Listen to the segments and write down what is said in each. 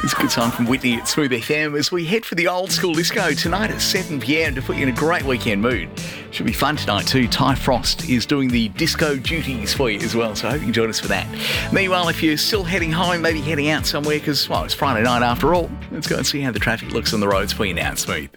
It's a good song from Whitney at Smooth FM as we head for the old school disco tonight at 7 p.m. to put you in a great weekend mood. Should be fun tonight too. Ty Frost is doing the disco duties for you as well, so I hope you can join us for that. Meanwhile, if you're still heading home, maybe heading out somewhere because, well, it's Friday night after all, let's go and see how the traffic looks on the roads for you now at Smooth.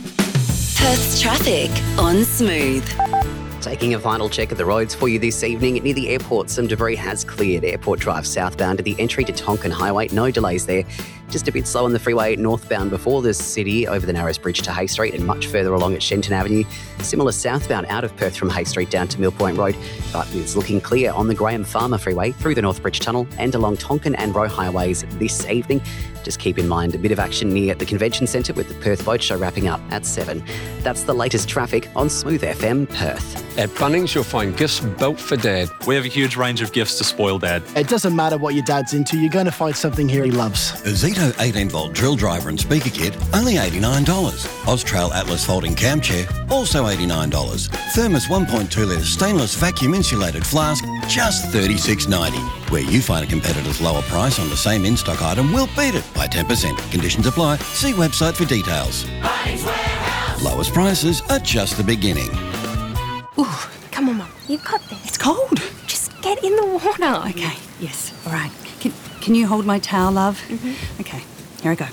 Perth's traffic on Smooth. Taking a final check of the roads for you this evening. Near the airport, some debris has cleared. Airport Drive southbound at the entry to Tonkin Highway. No delays there. Just a bit slow on the freeway northbound before the city over the Narrows Bridge to Hay Street and much further along at Shenton Avenue. Similar southbound out of Perth from Hay Street down to Mill Point Road. But it's looking clear on the Graham Farmer Freeway through the North Bridge Tunnel and along Tonkin and Roe Highways this evening. Just keep in mind a bit of action near the Convention Centre with the Perth Boat Show wrapping up at 7. That's the latest traffic on Smooth FM Perth. At Bunnings, you'll find gifts built for Dad. We have a huge range of gifts to spoil Dad. It doesn't matter what your dad's into, you're going to find something here he loves. A Zito 18-volt drill driver and speaker kit, only $89. Austrail Atlas folding cam chair, also $89. Thermos 1.2-litre stainless vacuum insulated flask, just $36.90. Where you find a competitor's lower price on the same in-stock item, we'll beat it by 10%. Conditions apply. See website for details. Bunnings Warehouse. Lowest prices are just the beginning. Ooh, come on, Mum. You've got this. It's cold. Just get in the water. Okay, yes. All right. Can you hold my towel, love? Mm-hmm. Okay, here I go.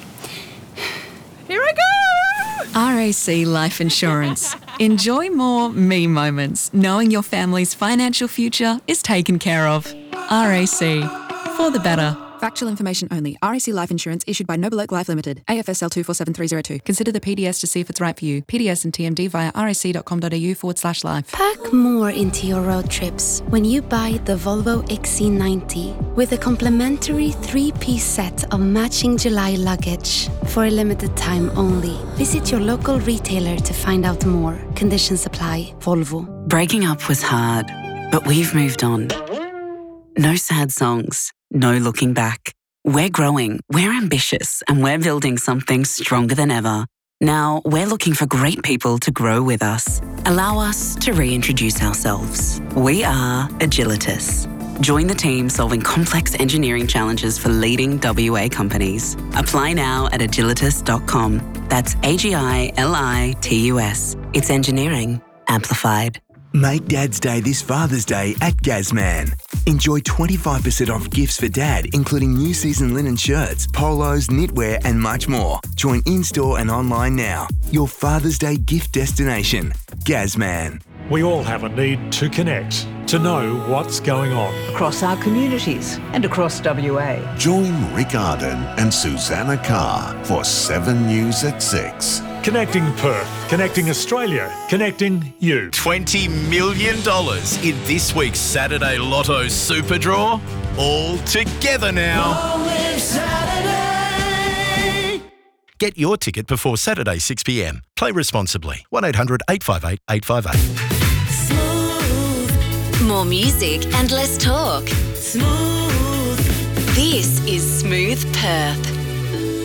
Here I go! RAC Life Insurance. Enjoy more me moments, knowing your family's financial future is taken care of. RAC. For the better. Factual information only. RAC Life Insurance issued by Noble Oak Life Limited. AFSL 247302. Consider the PDS to see if it's right for you. PDS and TMD via rac.com.au/life. Pack more into your road trips when you buy the Volvo XC90 with a complimentary 3-piece set of matching July luggage for a limited time only. Visit your local retailer to find out more. Conditions apply. Volvo. Breaking up was hard, but we've moved on. No sad songs. No looking back. We're growing, we're ambitious, and we're building something stronger than ever. Now, we're looking for great people to grow with us. Allow us to reintroduce ourselves. We are Agilitas. Join the team solving complex engineering challenges for leading WA companies. Apply now at agilitas.com. That's AGILITUS. It's engineering amplified. Make Dad's Day this Father's Day at Gazman. Enjoy 25% off gifts for Dad, including new season linen shirts, polos, knitwear and much more. Join in-store and online now. Your Father's Day gift destination. Gazman. We all have a need to connect, to know what's going on. Across our communities and across WA. Join Rick Arden and Susanna Carr for 7 News at 6. Connecting Perth, connecting Australia, connecting you. $20 million in this week's Saturday Lotto Super Draw. All together now. Get your ticket before Saturday 6 p.m. Play responsibly. 1800 858 858. Smooth. More music and less talk. Smooth. This is Smooth Perth.